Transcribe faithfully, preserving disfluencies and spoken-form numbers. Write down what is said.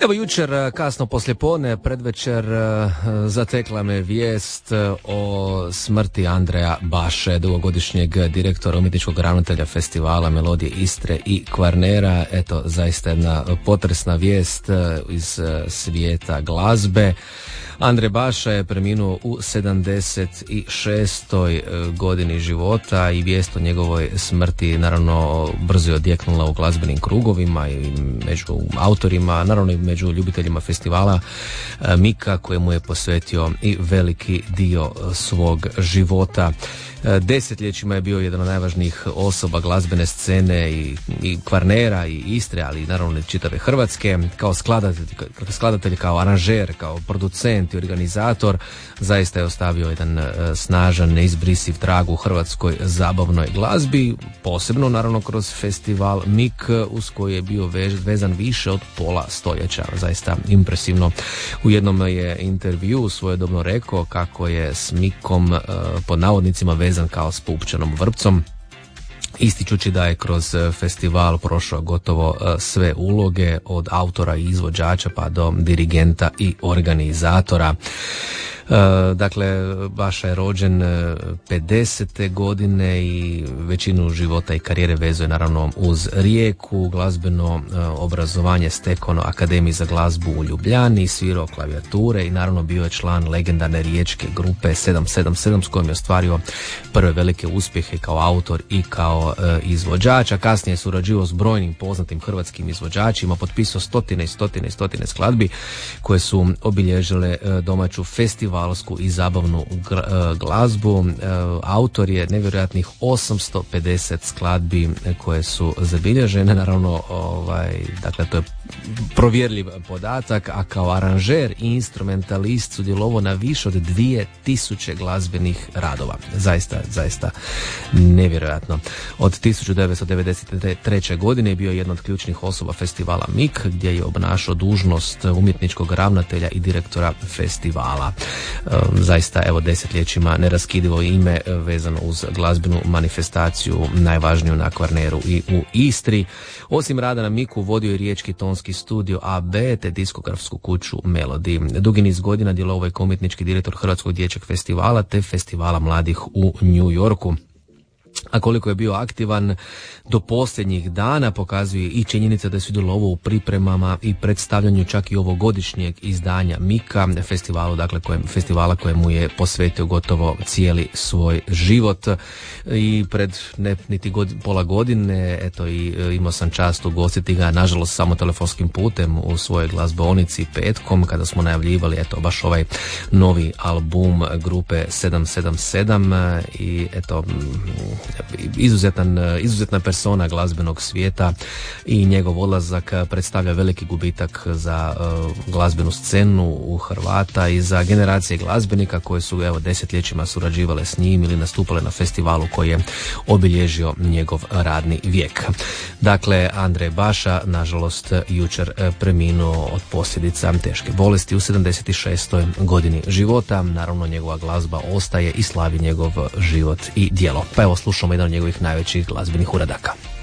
Evo jučer kasno poslijepodne, predvečer, zatekla me vijest o smrti Andreja Baše, dugogodišnjeg direktora, umjetničkog ravnatelja festivala Melodije Istre i Kvarnera. Eto, zaista jedna potresna vijest iz svijeta glazbe. Andrej Baša je preminuo u sedamdeset šestoj godini života i vijest o njegovoj smrti naravno brzo je odjeknula u glazbenim krugovima i među autorima, naravno i među ljubiteljima festivala Mika, kojemu je posvetio i veliki dio svog života. Desetljećima je bio jedan od najvažnijih osoba glazbene scene i, i Kvarnera i Istre, ali i naravno čitave Hrvatske. Kao skladatelj, skladatelj, kao aranžer, kao producent i organizator, zaista je ostavio jedan snažan, neizbrisiv trag u hrvatskoj zabavnoj glazbi, posebno naravno kroz festival Mik, uz koji je bio vezan više od pola stoljeća. Zaista impresivno. U jednom je intervju svojedobno rekao kako je s Mikom pod navodnicima vezan kao s pupčanom vrpcom, ističući da je kroz festival prošao gotovo sve uloge, od autora i izvođača pa do dirigenta i organizatora. Dakle, Baša je rođen pedesete godine i većinu života i karijere vezuje naravno uz Rijeku. Glazbeno obrazovanje stekao na Akademiji za glazbu u Ljubljani, svirao klavijature i naravno bio je član legendarne riječke grupe sedam sedam sedam s kojom je ostvario prve velike uspjehe kao autor i kao izvođač, a kasnije je surađivao s brojnim poznatim hrvatskim izvođačima, potpisao stotine i stotine i stotine skladbi koje su obilježile domaću festival i zabavnu glazbu. Autor je nevjerojatnih osamsto pedeset skladbi koje su zabilježene, naravno ovaj, dakle to je provjerljiv podatak, a kao aranžer i instrumentalist sudjelovao na više od dvije tisuće glazbenih radova. Zaista, zaista nevjerojatno. Od tisuću devetsto devedeset treće. godine je bio jedna od ključnih osoba festivala Mik, gdje je obnašao dužnost umjetničkog ravnatelja i direktora festivala. Zaista, evo, desetljećima neraskidivo ime vezano uz glazbenu manifestaciju, najvažniju na Kvarneru i u Istri. Osim rada na Miku, vodio je riječki tonski studio A B te diskografsku kuću Melody. Dugi niz godina djelovao je kao umjetnički direktor Hrvatskog dječjeg festivala te festivala mladih u New Yorku. A koliko je bio aktivan do posljednjih dana pokazuje i činjenica da je sudjelovao u pripremama i predstavljanju čak i ovogodišnjeg izdanja Mika, festivalu, dakle kojem, festivala kojemu je posvetio gotovo cijeli svoj život. I pred ne, niti god, pola godine, eto, i imao sam čast ugostiti ga, nažalost samo telefonskim putem, u svojoj glazbaonici petkom, kada smo najavljivali, eto, baš ovaj novi album grupe sedam sedam sedam i eto, izuzetan, izuzetna persona glazbenog svijeta i njegov odlazak predstavlja veliki gubitak za uh, glazbenu scenu u Hrvata i za generacije glazbenika koje su, evo, desetljećima surađivale s njim ili nastupale na festivalu koji je obilježio njegov radni vijek. Dakle, Andrej Baša, nažalost, jučer preminuo od posljedica teške bolesti u sedamdeset šestoj. godini života. Naravno, njegova glazba ostaje i slavi njegov život i djelo. Pa evo, slušamo jedan od njegovih najvećih glazbenih uradaka.